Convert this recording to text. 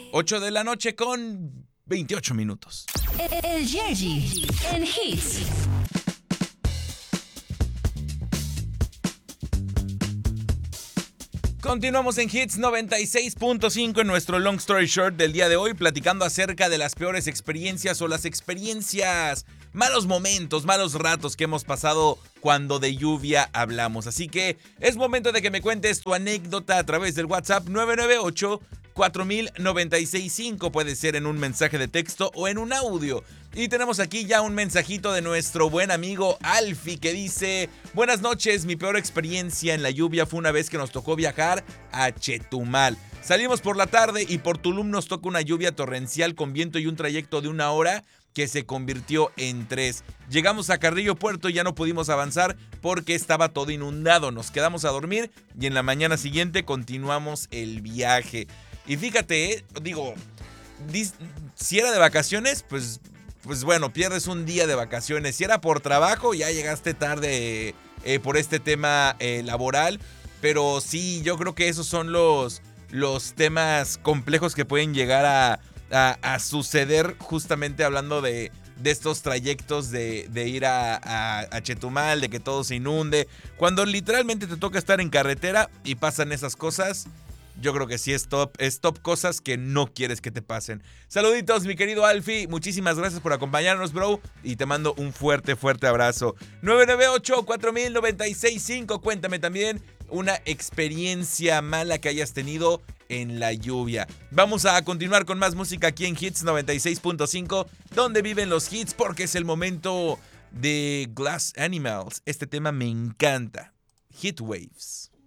8 de la noche con 28 minutos. El Yerji en Hits. Continuamos en Hits 96.5 en nuestro Long Story Short del día de hoy, platicando acerca de las peores experiencias o las experiencias, malos momentos, malos ratos que hemos pasado cuando de lluvia hablamos. Así que es momento de que me cuentes tu anécdota a través del WhatsApp 998-4000-965. Puede ser en un mensaje de texto o en un audio. Y tenemos aquí ya un mensajito de nuestro buen amigo Alfie que dice: buenas noches, mi peor experiencia en la lluvia fue una vez que nos tocó viajar a Chetumal. Salimos por la tarde y por Tulum nos toca una lluvia torrencial con viento y un trayecto de 1 hora que se convirtió en 3. Llegamos a Carrillo Puerto y ya no pudimos avanzar porque estaba todo inundado. Nos quedamos a dormir y en la mañana siguiente continuamos el viaje. Y fíjate, si era de vacaciones, pues bueno, pierdes un día de vacaciones. Si era por trabajo, ya llegaste tarde por este tema laboral. Pero sí, yo creo que esos son los temas complejos que pueden llegar a suceder, justamente hablando de estos trayectos de ir a Chetumal, de que todo se inunde. Cuando literalmente te toca estar en carretera y pasan esas cosas, yo creo que sí es top cosas que no quieres que te pasen. Saluditos, mi querido Alfie. Muchísimas gracias por acompañarnos, bro. Y te mando un fuerte, fuerte abrazo. 998-4000-965. Cuéntame también una experiencia mala que hayas tenido en la lluvia. Vamos a continuar con más música aquí en Hits 96.5, donde viven los hits, porque es el momento de Glass Animals. Este tema me encanta. Heat Waves.